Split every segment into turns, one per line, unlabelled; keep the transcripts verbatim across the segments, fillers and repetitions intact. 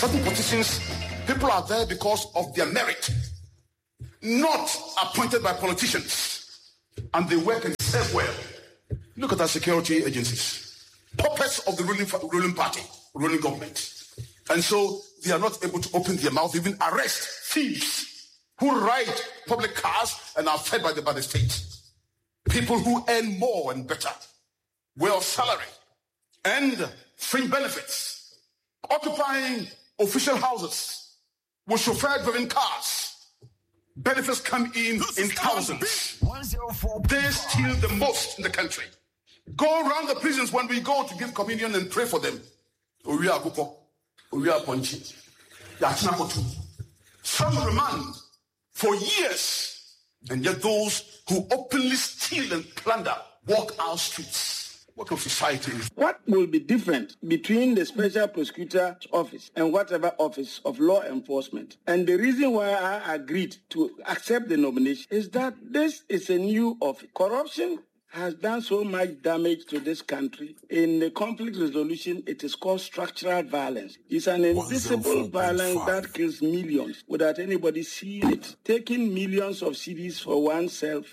Certain positions, people are there because of their merit, not appointed by politicians, and they work and serve well. Look at our security agencies, puppets of the ruling, ruling party, ruling government. And so they are not able to open their mouth, even arrest thieves who ride public cars and are fed by the, by the state. People who earn more and better, well salary, and fringe benefits, occupying official houses with chauffeur-driven cars. Benefits come in in thousands. They steal the most in the country. Go around the prisons when we go to give communion and pray for them. Some remand for years, and yet those who openly steal and plunder walk our streets. What kind of society is?
What will be different between the Special Prosecutor's Office and whatever office of law enforcement? And the reason why I agreed to accept the nomination is that this is a new office. Corruption has done so much damage to this country. In the conflict resolution, it is called structural violence. It's an invisible violence that kills millions without anybody seeing it. Taking millions of cedis for oneself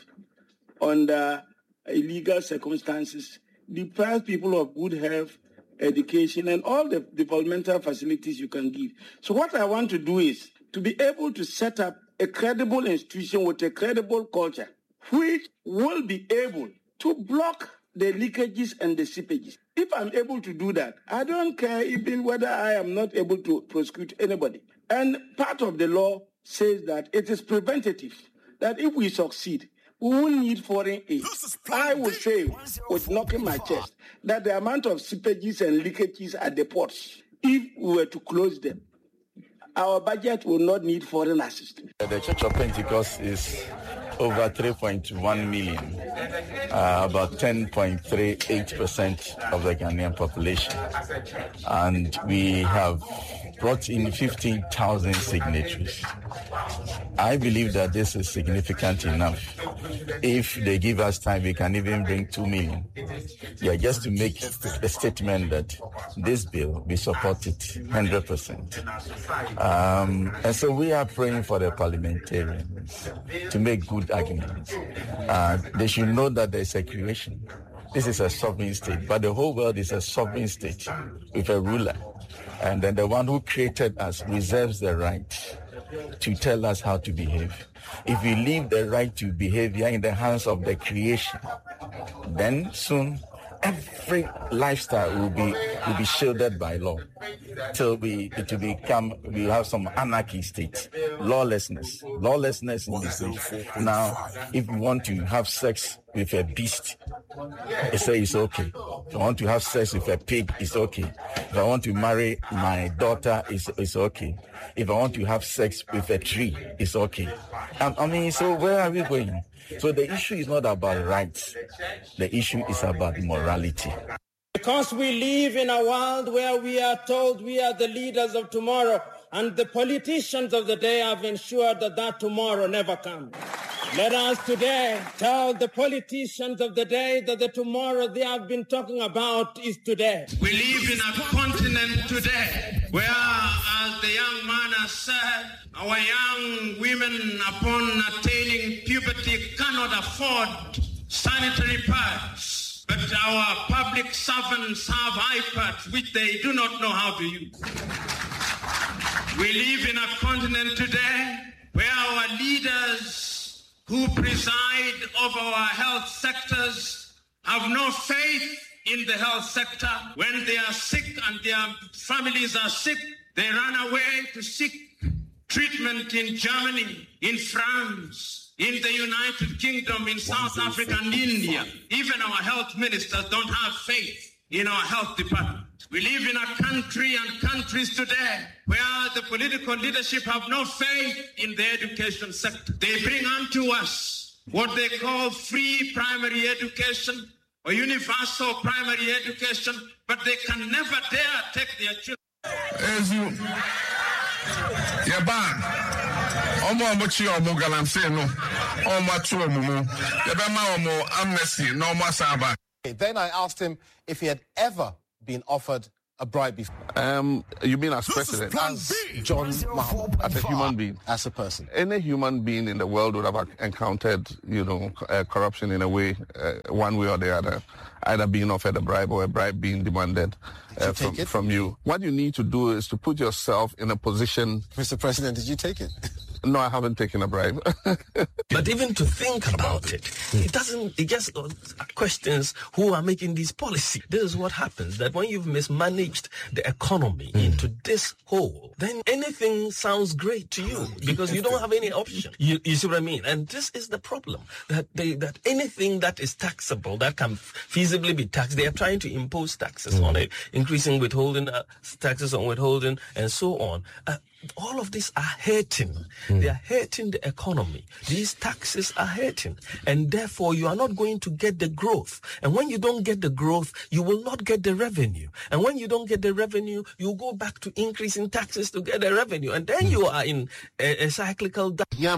under illegal circumstances deprives people of good health, education, and all the developmental facilities you can give. So what I want to do is to be able to set up a credible institution with a credible culture, which will be able to block the leakages and the seepages. If I'm able to do that, I don't care even whether I am not able to prosecute anybody. And part of the law says that it is preventative, that if we succeed, we will need foreign aid. I would say, with knocking my chest, that the amount of seepages and leakages at the ports, if we were to close them, our budget will not need foreign assistance.
The Church of Pentecost is over three point one million, uh, about ten point three eight percent of the Ghanaian population. And we have brought in fifteen thousand signatories. I believe that this is significant enough. If they give us time, we can even bring two million. Yeah, just to make a statement that this bill, we support it one hundred percent. Um, and so we are praying for the parliamentarians to make good arguments. Uh, they should know that there is a creation. This is a sovereign state, but the whole world is a sovereign state with a ruler. And then the one who created us reserves the right to tell us how to behave. If we leave the right to behavior in the hands of the creation, then soon every lifestyle will be will be shielded by law till we it will become we have some anarchy state, lawlessness, lawlessness in this state. Now, if you want to have sex with a beast, they say it's okay. If I want to have sex with a pig, it's okay. If I want to marry my daughter, it's, it's okay. If I want to have sex with a tree, it's okay. I, I mean, so where are we going? So the issue is not about rights. The issue is about morality.
Because we live in a world where we are told we are the leaders of tomorrow, and the politicians of the day have ensured that that tomorrow never comes. Let us today tell the politicians of the day that the tomorrow they have been talking about is today.
We live in a continent today where, as the young man has said, our young women upon attaining puberty cannot afford sanitary pads, but our public servants have iPads which they do not know how to use. We live in a continent today where our leaders who preside over our health sectors have no faith in the health sector. When they are sick and their families are sick, they run away to seek treatment in Germany, in France, in the United Kingdom, in South Africa and India. Even our health ministers don't have faith in our health department. We live in a country and countries today where the political leadership have no faith in the education sector. They bring unto us what they call free primary education or universal primary education, but they can never dare take their children.
As you, yeah, ban. Omo amochi omo galamse no, omo atu omo, yabema omo amnesty no omo saba.
Then I asked him if he had ever been offered a bribe before?
Um, you mean as president?
As John Mahama.
As a human being?
As a person.
Any human being in the world would have encountered, you know, uh, corruption in a way, uh, one way or the other, either being offered a bribe or a bribe being demanded uh, from, from you. What you need to do is to put yourself in a position...
Mister President, did you take it?
No, I haven't taken a bribe.
But even to think about it, it doesn't, it just questions who are making these policies. This is what happens, that when you've mismanaged the economy mm. into this hole, then anything sounds great to you because you don't have any option. You, you see what I mean? And this is the problem, that they, that anything that is taxable, that can feasibly be taxed, they are trying to impose taxes mm. on it, increasing withholding, uh, taxes on withholding, and so on. Uh, all of these are hurting. Mm. They are hurting the economy. These taxes are hurting. And therefore, you are not going to get the growth. And when you don't get the growth, you will not get the revenue. And when you don't get the revenue, you go back to increasing taxes to get the revenue. And then mm. you are in a, a cyclical...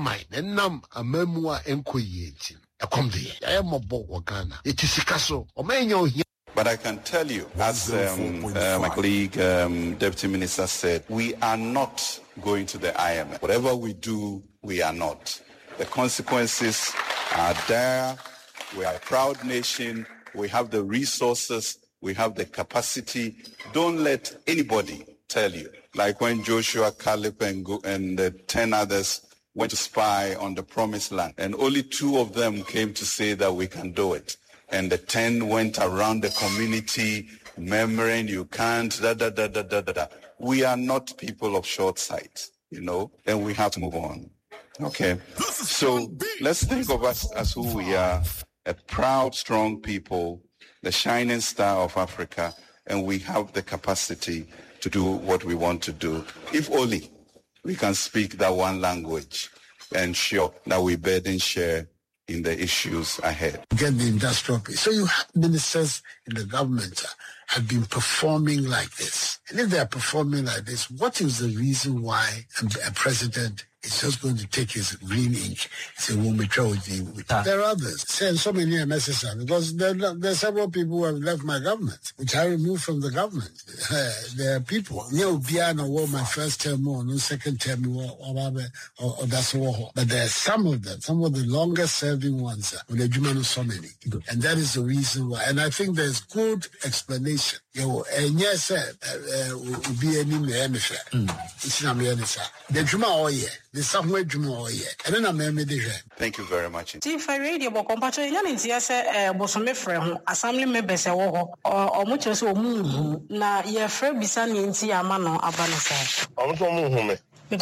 But I can tell you, as um, uh, my colleague, um, Deputy Minister said, we are not going to the I M F. Whatever we do, we are not. The consequences are there. We are a proud nation. We have the resources. We have the capacity. Don't let anybody tell you. Like when Joshua, Caleb, and, Go- and the ten others went to spy on the promised land, and only two of them came to say that we can do it. And the ten went around the community, murmuring, you can't, da, da, da, da, da, da. We are not people of short sight, you know, and we have to move on. Okay? So let's think of us as who we are, a proud, strong people, the shining star of Africa, and we have the capacity to do what we want to do. If only we can speak that one language and show that we burden share in the issues ahead.
Get the industrial piece. So you have ministers in the government uh, have been performing like this. And if they are performing like this, what is the reason why a, a president is just going to take his green ink and say, we'll mature with you? Ah. There are others. Send so many M S S because there, there are several people who have left my government, which I removed from the government. Uh, there are people. You know, Biana wore my first term or no second term or, or, or, or that's all. But there are some of them, some of the longest serving ones, uh, with the so many. And that is the reason why. And I think there's good explanation. You know, and yes, uh, uh, will be any name. It's not me, the Juma or yeah. The somewhere Juma or yeah. And then I'm a
Thank you very much.
If I read about compassion, you need to say, Bosome friend, assembly members, or or much as a moon. Now, you're afraid Bisani in Tiamano, Abanasa.
I'm to move.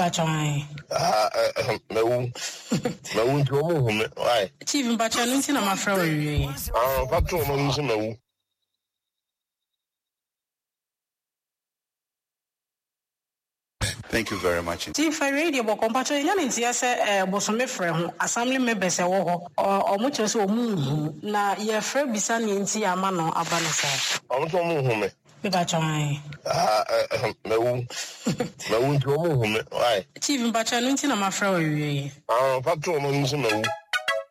Ah, no, no, to move. Why?
Chief Bachanuntin, I'm afraid.
Ah, what to know?
Thank you very much.
If I read about compassion, you need to say, Bosome friend, assembly members, or much as a moon. Now, you're afraid Bisani in Tiamano, Abanasa.
I'm to move.
Ah,
no, no, to move. Why?
Chief Bachanuntin, I'm afraid.
Ah, what to know?